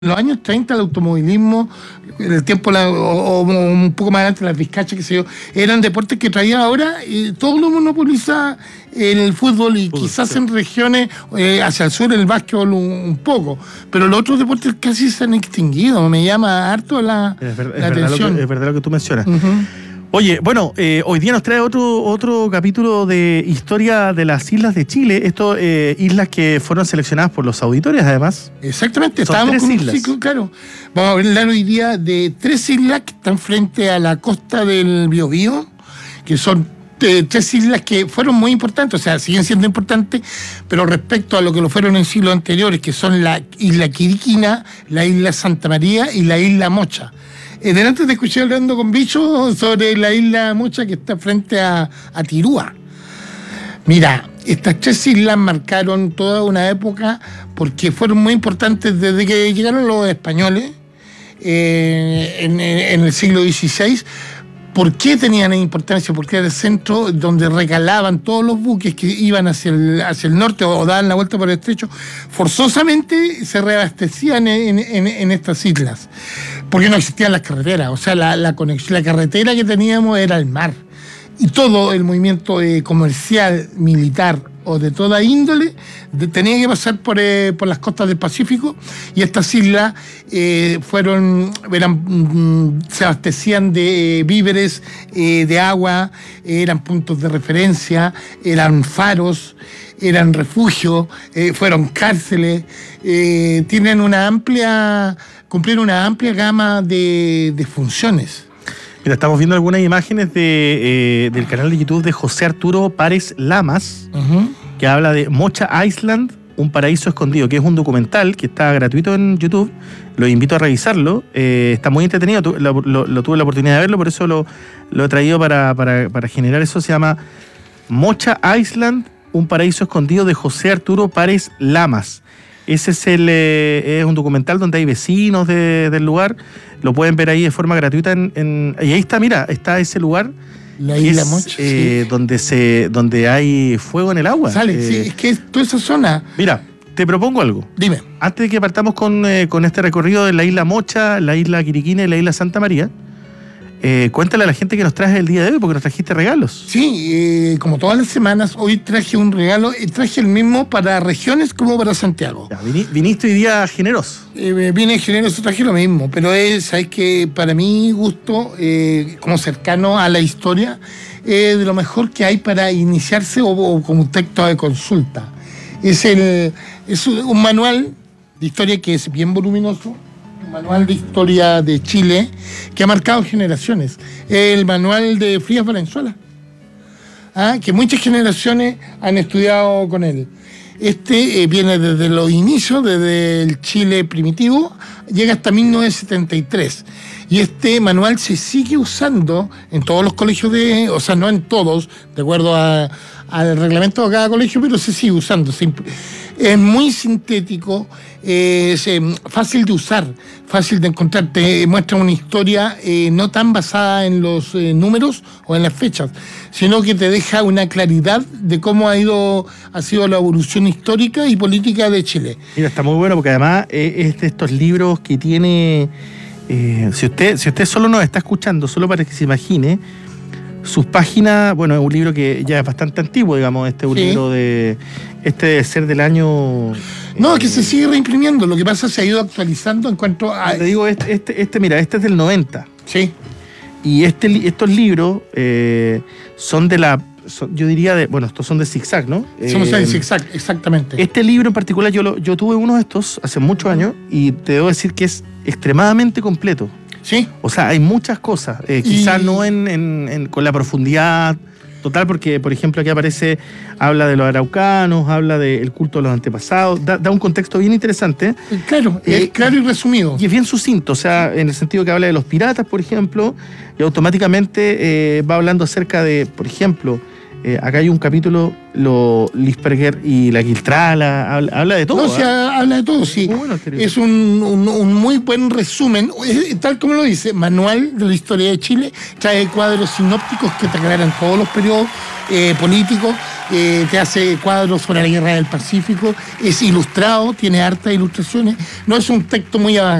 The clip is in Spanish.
los años 30 el automovilismo, en el tiempo o un poco más adelante las vizcachas, qué sé yo, eran deportes que traía ahora y todo lo monopoliza el fútbol y quizás en regiones hacia el sur el básquetbol un poco, pero los otros deportes casi se han extinguido. Me llama harto la atención. Es verdad lo que tú mencionas. Uh-huh. Oye, bueno, hoy día nos trae otro capítulo de historia de las islas de Chile. Esto, islas que fueron seleccionadas por los auditores, además. Exactamente, Son estábamos tres con islas. un ciclo, claro. Vamos a hablar hoy día de 3 islas que están frente a la costa del Biobío, que son 3 islas que fueron muy importantes, o sea, siguen siendo importantes, pero respecto a lo que lo fueron en siglos anteriores, que son la isla Quiriquina, la isla Santa María y la isla Mocha. Delante te escuché hablando con Bicho sobre la isla Mocha que está frente a Tirúa. Mira, estas 3 islas marcaron toda una época porque fueron muy importantes desde que llegaron los españoles en el siglo XVI. ¿Por qué tenían importancia? Porque era el centro donde recalaban todos los buques que iban hacia el norte o daban la vuelta por el estrecho. Forzosamente se reabastecían en estas islas, porque no existían las carreteras. O sea, la carretera que teníamos era el mar. Y todo el movimiento comercial, militar o de toda índole tenía que pasar por las costas del Pacífico, y estas islas se abastecían de víveres, de agua, eran puntos de referencia, eran faros, eran refugios, fueron cárceles, cumplieron una amplia gama de funciones. Mira, estamos viendo algunas imágenes del canal de YouTube de José Arturo Párez Lamas, Uh-huh. que habla de Mocha Island, un paraíso escondido, que es un documental que está gratuito en YouTube. Los invito a revisarlo. Está muy entretenido. Lo tuve la oportunidad de verlo, por eso lo he traído para generar eso. Se llama Mocha Island, un paraíso escondido, de José Arturo Párez Lamas. Ese es un documental donde hay vecinos del lugar. Lo pueden ver ahí de forma gratuita. Y ahí está, mira, está ese lugar. La isla Mocha, sí. donde hay fuego en el agua. Sale, sí, es que es toda esa zona. Mira, te propongo algo. Dime. Antes de que partamos con este recorrido de la isla Mocha, la isla Quiriquina y la isla Santa María, cuéntale a la gente que nos traes el día de hoy, porque nos trajiste regalos. Sí, como todas las semanas, hoy traje un regalo, traje el mismo para regiones como para Santiago. Ya, viniste hoy día generoso. Vine generoso, traje lo mismo, pero sabes que para mi gusto, como cercano a la historia, de lo mejor que hay para iniciarse o como un texto de consulta. Es un manual de historia que es bien voluminoso, un manual de historia de Chile que ha marcado generaciones. El manual de Frías Valenzuela, que muchas generaciones han estudiado con él. Viene desde los inicios, desde el Chile primitivo, llega hasta 1973. Y este manual se sigue usando en todos los colegios o sea, no en todos, de acuerdo al reglamento de cada colegio, pero se sigue usando. Es muy sintético, es fácil de usar, fácil de encontrar. Te muestra una historia no tan basada en los números o en las fechas, sino que te deja una claridad de cómo ha sido la evolución histórica y política de Chile. Mira, está muy bueno porque además es de estos libros que tiene... si usted solo nos está escuchando, solo para que se imagine, sus páginas, bueno, es un libro que ya es bastante antiguo, digamos, un Sí. libro debe ser del año... No, que se sigue reimprimiendo, lo que pasa es que se ha ido actualizando en cuanto a... Le digo, mira, este es del 90. Sí. Y estos libros son yo diría, estos son de Zigzag, ¿no? Somos en zigzag, exactamente. Este libro en particular, yo tuve uno de estos hace muchos años y te debo decir que es extremadamente completo. Sí. O sea, hay muchas cosas, quizás no con la profundidad total, porque, por ejemplo, aquí habla de los araucanos, habla del culto de los antepasados, da un contexto bien interesante. Claro, es claro y resumido. Y es bien sucinto, o sea, en el sentido que habla de los piratas, por ejemplo, y automáticamente va hablando acerca de, por ejemplo, Acá hay un capítulo, Lisperger y la Quiltrala, habla de todo. No, habla de todo, sí. Muy bueno, es un muy buen resumen, tal como lo dice, manual de la historia de Chile, trae cuadros sinópticos que te aclaran todos los periodos políticos, te hace cuadros sobre la Guerra del Pacífico, es ilustrado, tiene hartas ilustraciones, no es un texto muy avanzado.